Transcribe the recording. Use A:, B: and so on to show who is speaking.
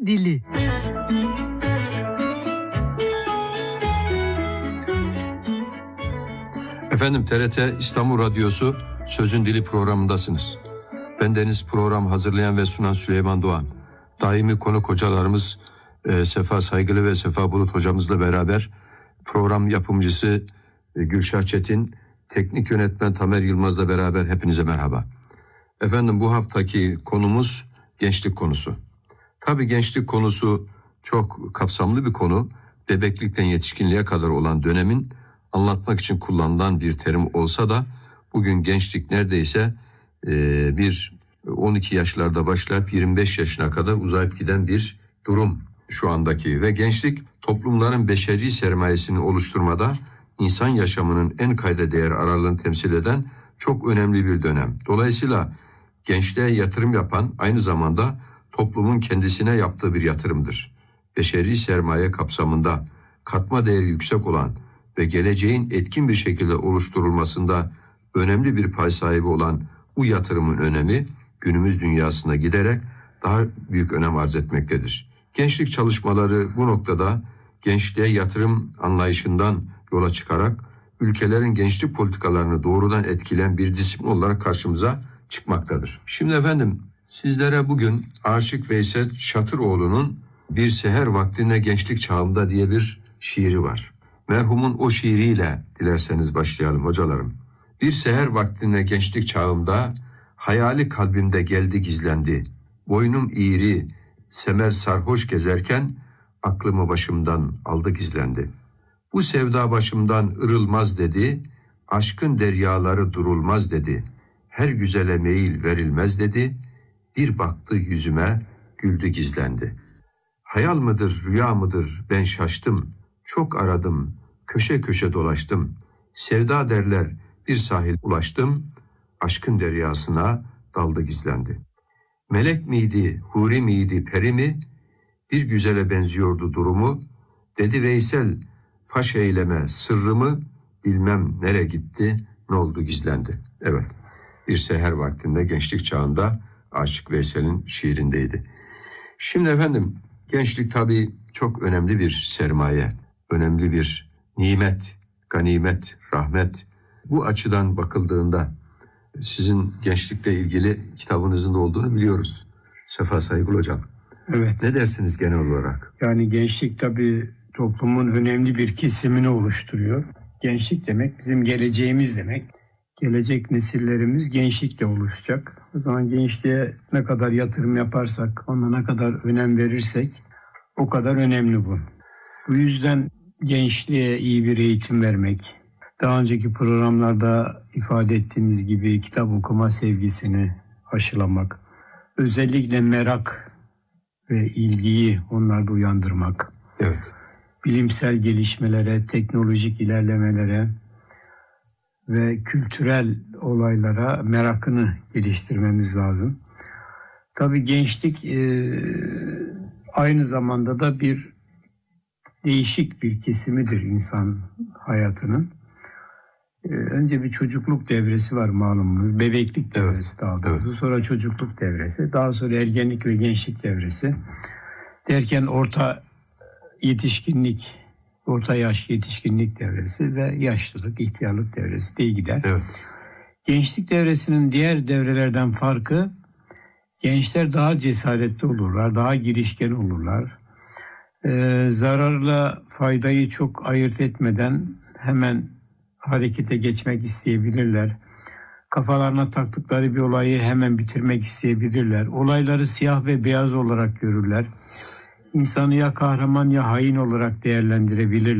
A: dili.
B: Efendim, TRT İstanbul Radyosu Sözün Dili programındasınız. Bendeniz program hazırlayan ve sunan Süleyman Doğan. Daimi konuk hocalarımız Sefa Saygılı ve Sefa Bulut hocamızla beraber program yapımcısı Gülşah Çetin, teknik yönetmen Tamer Yılmaz'la beraber hepinize merhaba. Efendim, bu haftaki konumuz gençlik konusu. Tabii gençlik konusu çok kapsamlı bir konu. Bebeklikten yetişkinliğe kadar olan dönemin anlatmak için kullanılan bir terim olsa da bugün gençlik neredeyse 12 yaşlarda başlayıp 25 yaşına kadar uzayıp giden bir durum şu andaki. Ve gençlik toplumların beşeri sermayesini oluşturmada insan yaşamının en kayda değer aralığını temsil eden çok önemli bir dönem. Dolayısıyla gençliğe yatırım yapan aynı zamanda toplumun kendisine yaptığı bir yatırımdır. Beşeri sermaye kapsamında katma değeri yüksek olan ve geleceğin etkin bir şekilde oluşturulmasında önemli bir pay sahibi olan bu yatırımın önemi günümüz dünyasına giderek daha büyük önem arz etmektedir. Gençlik çalışmaları bu noktada gençliğe yatırım anlayışından yola çıkarak ülkelerin gençlik politikalarını doğrudan etkileyen bir disiplin olarak karşımıza çıkmaktadır. Şimdi efendim, sizlere bugün Aşık Veysel Şatıroğlu'nun Bir Seher Vaktinde Gençlik Çağımda diye bir şiiri var. Merhumun o şiiriyle dilerseniz başlayalım hocalarım. Bir seher vaktinde gençlik çağımda hayali kalbimde geldi gizlendi. Boynum iğri, semer sarhoş gezerken aklımı başımdan aldı gizlendi. Bu sevda başımdan ırılmaz dedi, aşkın deryaları durulmaz dedi. Her güzele meyil verilmez dedi, bir baktı yüzüme güldü gizlendi. Hayal mıdır rüya mıdır ben şaştım, çok aradım, köşe köşe dolaştım. Sevda derler bir sahil ulaştım, aşkın deryasına daldı gizlendi. Melek miydi, huri miydi, peri mi? Bir güzele benziyordu durumu. Dedi Veysel, faş eyleme sırrımı, bilmem nereye gitti, ne oldu gizlendi. Evet, Bir Seher Vaktinde Gençlik Çağında Aşık Veysel'in şiirindeydi. Şimdi efendim, gençlik tabii çok önemli bir sermaye, önemli bir nimet, ganimet, rahmet. Bu açıdan bakıldığında sizin gençlikle ilgili kitabınızın da olduğunu biliyoruz. Sefa Saygılı hocam.
C: Evet.
B: Ne dersiniz genel olarak?
C: Yani gençlik tabii toplumun önemli bir kesimini oluşturuyor. Gençlik demek bizim geleceğimiz demek. Gelecek nesillerimiz gençlikle oluşacak. O zaman gençliğe ne kadar yatırım yaparsak, ona ne kadar önem verirsek o kadar önemli bu. Bu yüzden gençliğe iyi bir eğitim vermek, daha önceki programlarda ifade ettiğimiz gibi kitap okuma sevgisini aşılamak, özellikle merak ve ilgiyi onlarda uyandırmak,
B: Evet.
C: Bilimsel gelişmelere, teknolojik ilerlemelere ve kültürel olaylara merakını geliştirmemiz lazım. Tabii gençlik aynı zamanda da bir değişik bir kesimidir insan hayatının. Önce bir çocukluk devresi var malumunuz. Bebeklik devresi daha doğrusu. Evet. Sonra çocukluk devresi. Daha sonra ergenlik ve gençlik devresi. Derken orta yetişkinlik, orta yaş yetişkinlik devresi ve yaşlılık, ihtiyarlık devresi diye gider.
B: Evet.
C: Gençlik devresinin diğer devrelerden farkı, gençler daha cesaretli olurlar, daha girişken olurlar. Zararla faydayı çok ayırt etmeden hemen harekete geçmek isteyebilirler. Kafalarına taktıkları bir olayı hemen bitirmek isteyebilirler. Olayları siyah ve beyaz olarak görürler. İnsanı ya kahraman ya hain olarak değerlendirebilirler.